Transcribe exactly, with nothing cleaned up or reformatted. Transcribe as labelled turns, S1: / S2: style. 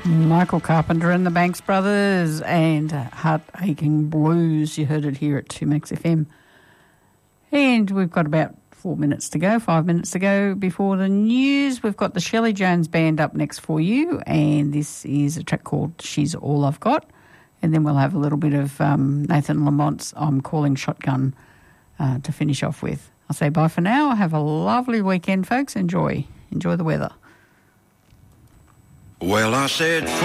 S1: Michael Carpenter and the Banks Brothers and Heart Aching Blues. You heard it here at two Max F M. And we've got about four minutes to go, five minutes to go before the news. We've got the Shelley Jones Band up next for you, and this is a track called She's All I've Got. And then we'll have a little bit of um, Nathan Lamont's I'm Calling Shotgun uh, to finish off with. I'll say bye for now. Have a lovely weekend, folks. Enjoy. Enjoy the weather.
S2: Well, I said...